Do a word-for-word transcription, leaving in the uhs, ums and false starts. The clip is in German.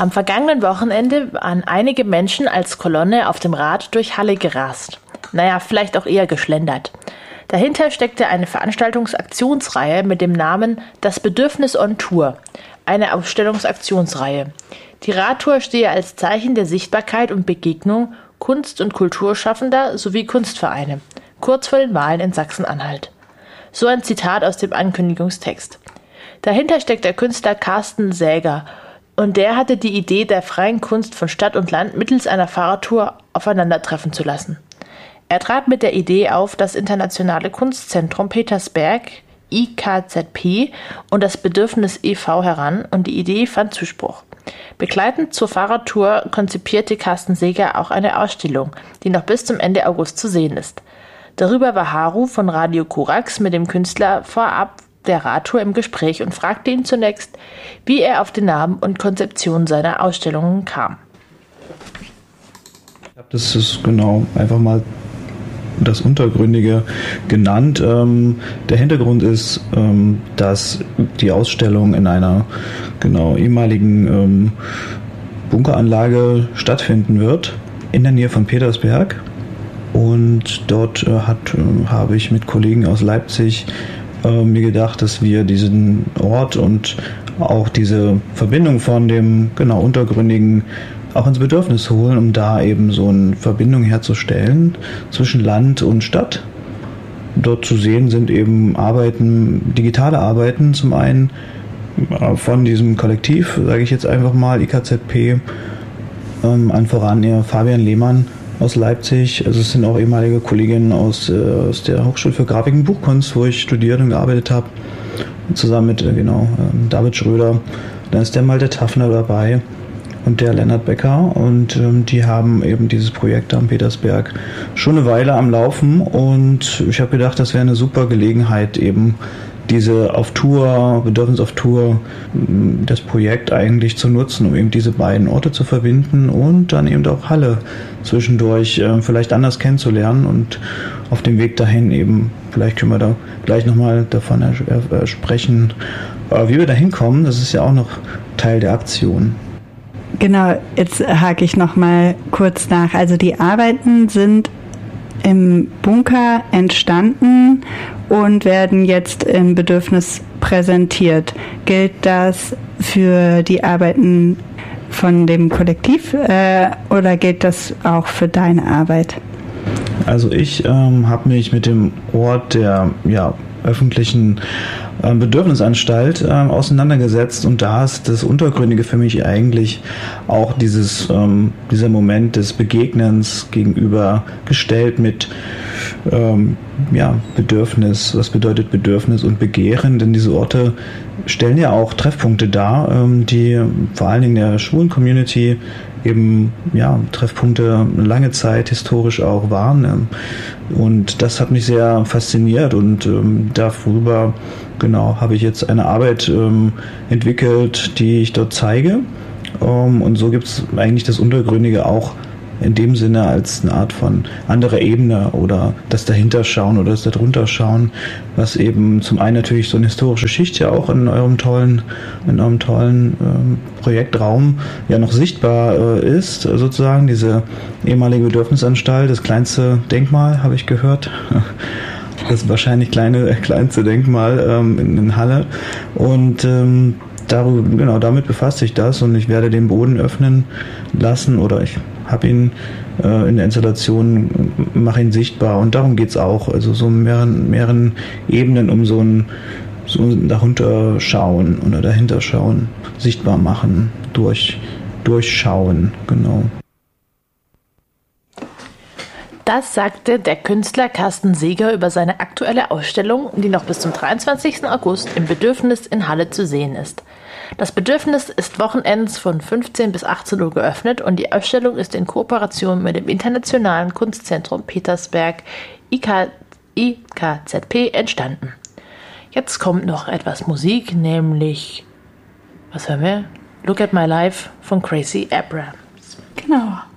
Am vergangenen Wochenende waren einige Menschen als Kolonne auf dem Rad durch Halle gerast. Naja, vielleicht auch eher geschlendert. Dahinter steckte eine Veranstaltungsaktionsreihe mit dem Namen Das Bedürfnis on Tour, eine Ausstellungsaktionsreihe. Die Radtour stehe als Zeichen der Sichtbarkeit und Begegnung Kunst- und Kulturschaffender sowie Kunstvereine, kurz vor den Wahlen in Sachsen-Anhalt. So ein Zitat aus dem Ankündigungstext. Dahinter steckt der Künstler Carsten Säger und der hatte die Idee der freien Kunst von Stadt und Land mittels einer Fahrradtour aufeinandertreffen zu lassen. Er trat mit der Idee auf das Internationale Kunstzentrum Petersberg, I K Z P, und das Bedürfnis e V heran und die Idee fand Zuspruch. Begleitend zur Fahrradtour konzipierte Carsten Säger auch eine Ausstellung, die noch bis zum Ende August zu sehen ist. Darüber war Haru von Radio Korax mit dem Künstler vorab der Radtour im Gespräch und fragte ihn zunächst, wie er auf den Namen und Konzeption seiner Ausstellungen kam. Das ist genau einfach mal das Untergründige genannt. Ähm, der Hintergrund ist, ähm, dass die Ausstellung in einer genau ehemaligen ähm, Bunkeranlage stattfinden wird, in der Nähe von Petersberg. Und dort äh, hat, äh, habe ich mit Kollegen aus Leipzig äh, mir gedacht, dass wir diesen Ort und auch diese Verbindung von dem genau Untergründigen auch ins Bedürfnis holen, um da eben so eine Verbindung herzustellen zwischen Land und Stadt. Dort zu sehen sind eben Arbeiten, digitale Arbeiten zum einen von diesem Kollektiv, sage ich jetzt einfach mal, I K Z P, ähm, an voran eher Fabian Lehmann aus Leipzig. Also es sind auch ehemalige Kolleginnen aus, äh, aus der Hochschule für Grafik und Buchkunst, wo ich studiert und gearbeitet habe, zusammen mit äh, genau äh, David Schröder. Dann ist der Malte Taffner dabei und der Lennart Becker, und ähm, die haben eben dieses Projekt am Petersberg schon eine Weile am Laufen, und ich habe gedacht, das wäre eine super Gelegenheit, eben diese auf Tour, Bedürfnis auf Tour, das Projekt eigentlich zu nutzen, um eben diese beiden Orte zu verbinden und dann eben auch Halle zwischendurch äh, vielleicht anders kennenzulernen, und auf dem Weg dahin eben, vielleicht können wir da gleich nochmal davon äh, sprechen, äh, wie wir da hinkommen. Das ist ja auch noch Teil der Aktion. Genau, jetzt hake ich noch mal kurz nach. Also die Arbeiten sind im Bunker entstanden und werden jetzt im Bedürfnis präsentiert. Gilt das für die Arbeiten von dem Kollektiv äh, oder gilt das auch für deine Arbeit? Also ich ähm, habe mich mit dem Ort der ja, öffentlichen äh, Bedürfnisanstalt äh, auseinandergesetzt, und da ist das Untergründige für mich eigentlich auch dieses, ähm, dieser Moment des Begegnens gegenüber gestellt mit ähm, ja, Bedürfnis. Was bedeutet Bedürfnis und Begehren? Denn diese Orte stellen ja auch Treffpunkte dar, ähm, die vor allen Dingen der schwulen Community eben ja Treffpunkte lange Zeit historisch auch waren, und das hat mich sehr fasziniert, und ähm, darüber genau habe ich jetzt eine Arbeit ähm, entwickelt, die ich dort zeige, ähm, und so gibt es eigentlich das Untergründige auch in dem Sinne als eine Art von anderer Ebene oder das Dahinterschauen oder das Darunterschauen, was eben zum einen natürlich so eine historische Schicht ja auch in eurem tollen, in eurem tollen ähm, Projektraum ja noch sichtbar äh, ist, sozusagen diese ehemalige Bedürfnisanstalt, das kleinste Denkmal, habe ich gehört. Das wahrscheinlich kleine, kleinste Denkmal ähm, in, in Halle, und ähm, darüber, genau, damit befasst sich das, und ich werde den Boden öffnen lassen, oder ich habe ihn äh, in der Installation, mache ihn sichtbar, und darum geht es auch, also so mehreren, mehreren Ebenen, um so ein, so ein darunter schauen oder dahinter schauen, sichtbar machen, durch, durchschauen, genau. Das sagte der Künstler Carsten Säger über seine aktuelle Ausstellung, die noch bis zum dreiundzwanzigsten August im Bedürfnis in Halle zu sehen ist. Das Bedürfnis ist wochenends von fünfzehn bis achtzehn Uhr geöffnet, und die Ausstellung ist in Kooperation mit dem Internationalen Kunstzentrum Petersberg I K Z P entstanden. Jetzt kommt noch etwas Musik, nämlich, was hören wir? Look at My Life von Crazy Abrams. Genau.